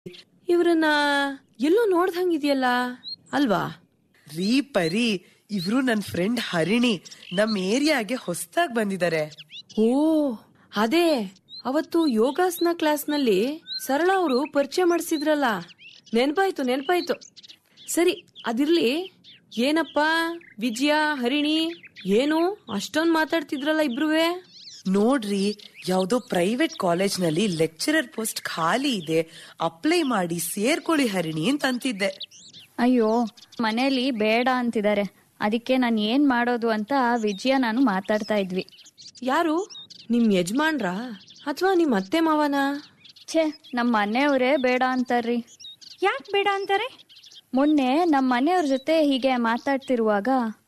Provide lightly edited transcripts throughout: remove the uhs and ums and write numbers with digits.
ಇವ್ರನ್ನ ಎಲ್ಲೋ ನೋಡ್ದಂಗಿದ್ಯಲ್ಲ ಅಲ್ವಾ? ರೀ ಪರಿ, ಇವ್ರು ನನ್ ಫ್ರೆಂಡ್ ಹರಿಣಿ. ನಮ್ ಏರಿಯಾಗೆ ಹೊಸದಾಗಿ ಬಂದಿದ್ದಾರೆ. ಓ ಅದೇ ಅವತ್ತು ಯೋಗಾಸನ ಕ್ಲಾಸ್ನಲ್ಲಿ ಸರಳ ಅವರು ಪರಿಚಯ ಮಾಡಿಸಿದ್ರಲ್ಲ, ನೆನ್ಪಾಯ್ತು. ಸರಿ ಅದಿರ್ಲಿ, ಏನಪ್ಪಾ ವಿಜಯ ಹರಿಣಿ ಏನು ಅಷ್ಟೊಂದ್ ಮಾತಾಡ್ತಿದ್ರಲ್ಲ ಇಬ್ರುವೆ? ನೋಡ್ರಿ, ಯಾವ್ದೋ ಪ್ರೈವೇಟ್ ಕಾಲೇಜ್ ನಲ್ಲಿ ಲೆಕ್ಚರರ್ ಪೋಸ್ಟ್ ಖಾಲಿ ಇದೆ, ಅಪ್ಲೈ ಮಾಡಿ ಸೇರ್ಕೊಳ್ಳಿ ಹರಿಣಿ ಅಂತ ಅಂತಿದ್ದೆ. ಅಯ್ಯೋ, ಮನೇಲಿ ಬೇಡ ಅಂತಿದ್ದಾರೆ. ಅದಕ್ಕೆ ನಾನು ಏನ್ ಮಾಡೋದು ಅಂತ ವಿಜಯ ನಾನು ಮಾತಾಡ್ತಾ ಇದ್ವಿ. ಯಾರು, ನಿಮ್ ಯಜಮಾನ್ರ ಅಥವಾ ನಿಮ್ ಅತ್ತೆ ಮಾವನ? ಛೇ, ನಮ್ಮ ಮನೆಯವರೇ ಬೇಡ ಅಂತಾರ್ರಿ. ಯಾಕೆ ಬೇಡ ಅಂತಾರೆ? ಮೊನ್ನೆ ನಮ್ಮ ಮನೆಯವ್ರ ಜೊತೆ ಹೀಗೆ ಮಾತಾಡ್ತಿರುವಾಗ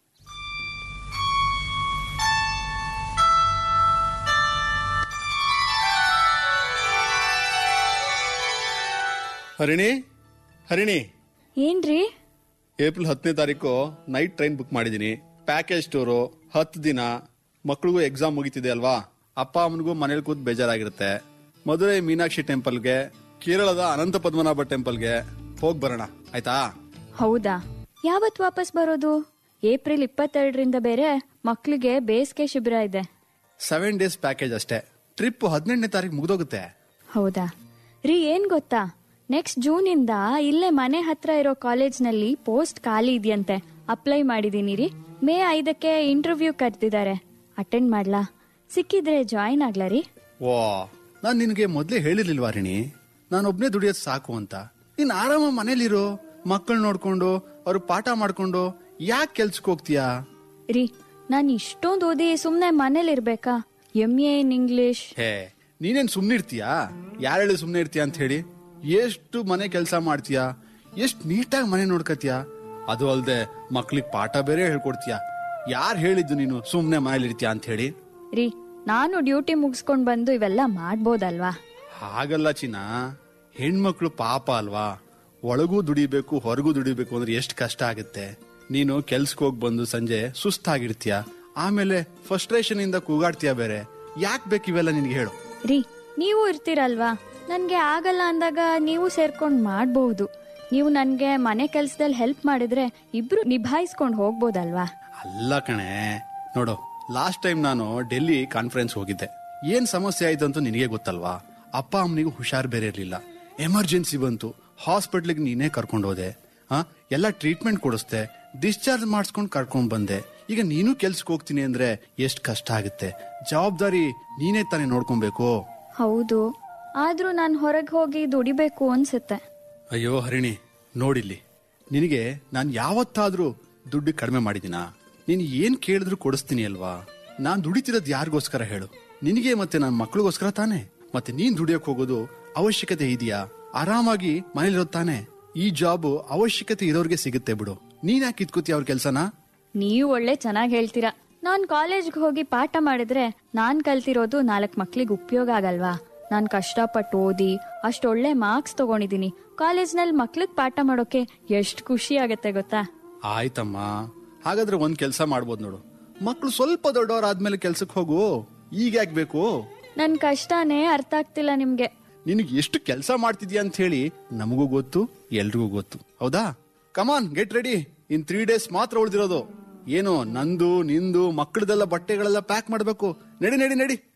ಹರಿಣಿ ಏನ್ರಿ? ಏಪ್ರಿಲ್ 10ನೇ ತಾರೀಕು ನೈಟ್ ಟ್ರೈನ್ ಬುಕ್ ಮಾಡಿದೀನಿ. ಪ್ಯಾಕೇಜ್ ಟೂರು 10 ದಿನ. ಮಕ್ಳಿಗೂ ಎಕ್ಸಾಮ್ ಮುಗಿತಿದೆ ಅಲ್ವಾ, ಅಪ್ಪ ಅಮ್ಮನಿಗೂ ಮನೇಲಿ ಕೂತ್ ಬೇಜಾರಾಗಿರುತ್ತೆ. ಮಧುರೈ ಮೀನಾಕ್ಷಿ ಟೆಂಪಲ್ಗೆ, ಕೇರಳದ ಅನಂತ ಪದ್ಮನಾಭ ಟೆಂಪಲ್ಗೆ ಹೋಗ್ ಬರೋಣ, ಆಯ್ತಾ? ಹೌದಾ? ಯಾವತ್ ವಾಪಸ್ ಬರೋದು? ಏಪ್ರಿಲ್ 22ರಿಂದ ಬೇರೆ ಮಕ್ಳಿಗೆ ಬೇಸಿಗೆ ಶಿಬಿರ ಇದೆ. 7 ಡೇಸ್ ಪ್ಯಾಕೇಜ್ ಅಷ್ಟೇ. ಟ್ರಿಪ್ 18ನೇ ತಾರೀಕು ಮುಗ್ದೋಗುತ್ತೆ. ಹೌದಾ ರೀ? ಏನ್ ಗೊತ್ತಾ, ನೆಕ್ಸ್ಟ್ ಜೂನ್ ಇಂದ ಇಲ್ಲೇ ಮನೆ ಹತ್ರ ಇರೋ ಕಾಲೇಜ್ ನಲ್ಲಿ ಪೋಸ್ಟ್ ಖಾಲಿ ಇದೆಯಂತೆ. ಅಪ್ಲೈ ಮಾಡಿದೀನಿ ರೀ. ಮೇ 5ಕ್ಕೆ ಇಂಟರ್ವ್ಯೂ ಕರೆದಿದ್ದಾರೆ. ಅಟೆಂಡ್ ಮಾಡ್ಲಾ? ಸಿಕ್ಕಿದ್ರೆ ಜಾಯಿನ್ ಆಗ್ಲಾ ರೀ? ಓ, ನಾನ್ ನಿನ್ಗೆ ಮೊದ್ಲೇ ಹೇಳಿರ್ಲಿಲ್ವಾ ಹರಿಣಿ, ನಾನೊಬ್ನೇ ದುಡಿಯೋದ್ ಸಾಕು ಅಂತ? ನೀನ್ ಆರಾಮ ಮನೇಲಿರೋ, ಮಕ್ಕಳು ನೋಡ್ಕೊಂಡು ಅವ್ರು ಪಾಠ ಮಾಡ್ಕೊಂಡು ಯಾಕೆ ಕೆಲ್ಸಕ್ಕೆ ಹೋಗ್ತೀಯಾ? ರೀ, ನಾನ್ ಇಷ್ಟೊಂದು ಓದಿ ಸುಮ್ನೆ ಮನೇಲಿರ್ಬೇಕಾ? MA in English. ಹೇ, ನೀನೇನ್ ಸುಮ್ನೆ ಇರ್ತೀಯಾ? ಯಾರು ಹೇಳಿ ಸುಮ್ನೆ ಇರ್ತೀಯ ಅಂತ ಹೇಳಿ? ಎಷ್ಟು ಮನೆ ಕೆಲಸ ಮಾಡ್ತೀಯಾ, ಎಷ್ಟ್ ನೀಟಾಗಿ ಮನೆ ನೋಡ್ಕತೀಯ. ಅದು ಅಲ್ದೆ ಮಕ್ಳಿಗೆ ಪಾಠ ಬೇರೆ ಹೇಳ್ಕೊಡ್ತೀಯ. ಯಾರು ಹೇಳಿದ್ದು ನೀನು ಸುಮ್ನೆ ಮನೇಲಿ ಇರ್ತೀಯ ಅಂತ ಹೇಳಿ? ರೀ, ನಾನು ಡ್ಯೂಟಿ ಮುಗಿಸ್ಕೊಂಡ್ ಬಂದು ಇವೆಲ್ಲ ಮಾಡ್ಬೋದಲ್ವಾ? ಹಾಗಲ್ಲ ಚಿನ್ನ, ಹೆಣ್ಮಕ್ಳು ಪಾಪ ಅಲ್ವಾ? ಒಳಗೂ ದುಡಿಬೇಕು ಹೊರಗೂ ದುಡಿಬೇಕು ಅಂದ್ರೆ ಎಷ್ಟು ಕಷ್ಟ ಆಗುತ್ತೆ. ನೀನು ಕೆಲ್ಸಕ್ಕೆ ಹೋಗಿ ಬಂದು ಸಂಜೆ ಸುಸ್ತಾಗಿರ್ತೀಯ, ಆಮೇಲೆ ಫ್ರಸ್ಟ್ರೇಷನ್ ಇಂದ ಕೂಗಾಡ್ತೀಯ ಬೇರೆ. ಯಾಕೆ ಬೇಕು ಇವೆಲ್ಲ ನಿನ್ಗೆ ಹೇಳು? ರೀ, ನೀವು ಇರ್ತೀರಲ್ವಾ, ನನ್ಗೆ ಆಗಲ್ಲ ಅಂದಾಗ ನೀವು ಸೇರ್ಕೊಂಡ್ ಮಾಡ್ಬಹುದು. ನೀವು ನನ್ಗೆ ಮನೆ ಕೆಲ್ಸದಲ್ಲಿ ಹೆಲ್ಪ್ ಮಾಡಿದ್ರೆ ಇಬ್ರು ನಿಭಾಯಿಸ್ಕೊಂಡ್ ಹೋಗ್ಬೋದಲ್ವಾ? ಅಲ್ಲ ಕಣೆ, ನೋಡು, ಲಾಸ್ಟ್ ಟೈಮ್ ನಾನು ಡೆಲ್ಲಿ ಕಾನ್ಫರೆನ್ಸ್ ಹೋಗಿದ್ದೆ. ಏನ್ ಸಮಸ್ಯೆ ಆಯ್ತು ಅಂತ ನಿನಗೆ ಗೊತ್ತಲ್ವಾ? ಅಪ್ಪ ಅಮ್ಮನಿಗೂ ಹುಷಾರ್ ಬೇರೆ ಇರ್ಲಿಲ್ಲ, ಎಮರ್ಜೆನ್ಸಿ ಬಂತು, ಹಾಸ್ಪಿಟ್ಲಿಗೆ ನೀನೇ ಕರ್ಕೊಂಡು ಹೋದೆ. ಎಲ್ಲ ಟ್ರೀಟ್ಮೆಂಟ್ ಕೊಡಿಸ್ದೆ, ಡಿಸ್ಚಾರ್ಜ್ ಮಾಡಿಸ್ಕೊಂಡು ಕರ್ಕೊಂಡ್ ಬಂದೆ. ಈಗ ನೀನು ಕೆಲ್ಸಕ್ಕೆ ಹೋಗ್ತೀನಿ ಅಂದ್ರೆ ಎಷ್ಟ್ ಕಷ್ಟ ಆಗುತ್ತೆ. ಜವಾಬ್ದಾರಿ ನೀನೇ ತಾನೇ ನೋಡ್ಕೊಬೇಕು. ಹೌದು, ಆದ್ರೂ ನಾನ್ ಹೊರಗೆ ಹೋಗಿ ದುಡಿಬೇಕು ಅನ್ಸುತ್ತೆ. ಅಯ್ಯೋ ಹರಿಣಿ, ನೋಡಿಲ್ಲಿ, ನಿನಗೆ ನಾನ್ ಯಾವತ್ತಾದ್ರೂ ದುಡ್ಡು ಕಡಿಮೆ ಮಾಡಿದಿನಾ? ನೀನ್ ಏನ್ ಕೇಳಿದ್ರು ಕೊಡಿಸ್ತೀನಿ ಅಲ್ವಾ? ನಾನ್ ದುಡಿತಿರೋದ್ ಯಾರಿಗೋಸ್ಕರ ಹೇಳು? ನಿನಗೆ ಮತ್ತೆ ನನ್ನ ಮಕ್ಳಿಗೋಸ್ಕರ ತಾನೆ. ಮತ್ತೆ ನೀನ್ ದುಡಿಯಕ್ ಹೋಗೋದು ಅವಶ್ಯಕತೆ ಇದೆಯಾ? ಆರಾಮಾಗಿ ಮನೇಲಿರೋದ್ ತಾನೆ. ಈ ಜಾಬ್ ಅವಶ್ಯಕತೆ ಇರೋರ್ಗೆ ಸಿಗುತ್ತೆ ಬಿಡು. ನೀನ್ ಯಾಕೆ ಇದ್ಕೋತೀಯ ಅವ್ರ ಕೆಲ್ಸನ? ನೀವು ಒಳ್ಳೆ ಚೆನ್ನಾಗಿ ಹೇಳ್ತೀರಾ. ನಾನ್ ಕಾಲೇಜ್ಗೆ ಹೋಗಿ ಪಾಠ ಮಾಡಿದ್ರೆ ನಾನ್ ಕಲ್ತಿರೋದು 4 ಮಕ್ಳಿಗೆ ಉಪಯೋಗ ಆಗಲ್ವಾ? ನಾನ್ ಕಷ್ಟಪಟ್ಟು ಓದಿ ಅಷ್ಟೊಳ್ಳೆ ಮಾರ್ಕ್ಸ್ ತಗೊಂಡಿದೀನಿ. ಕಾಲೇಜ್ನಲ್ಲಿ ಮಕ್ಳಿಗೆ ಪಾಠ ಮಾಡೋಕೆ ಎಷ್ಟು ಖುಷಿ ಆಗತ್ತೆ ಗೊತ್ತಾ? ಆಯ್ತಮ್ಮ, ಹಾಗಾದ್ರೆ ಒಂದ್ ಕೆಲ್ಸ ಮಾಡ್ಬೋದು ನೋಡು. ಮಕ್ಳು ಸ್ವಲ್ಪ ದೊಡ್ಡವರಾದ್ಮೇಲೆ ಕೆಲ್ಸಕ್ಕೆ ಹೋಗು. ಈಗ ಯಾಕೆ ಬೇಕು? ನನ್ ಕಷ್ಟನೇ ಅರ್ಥ ಆಗ್ತಿಲ್ಲ ನಿಮ್ಗೆ. ನಿನಗೆ ಎಷ್ಟು ಕೆಲಸ ಮಾಡ್ತಿದ್ಯಾ ಅಂತ ಹೇಳಿ ನಮಗೂ ಗೊತ್ತು, ಎಲ್ರಿಗೂ ಗೊತ್ತು. ಹೌದಾ? ಕಮಾನ್, ಗೆಟ್ ರೆಡಿ. ಇನ್ 3 ಡೇಸ್ ಮಾತ್ರ ಉಳಿದಿರೋದು. ಏನು ನಂದು ನಿಂದು ಮಕ್ಕಳದೆಲ್ಲ ಬಟ್ಟೆಗಳೆಲ್ಲ ಪ್ಯಾಕ್ ಮಾಡ್ಬೇಕು. ನಡಿ ನಡಿ ನಡಿ.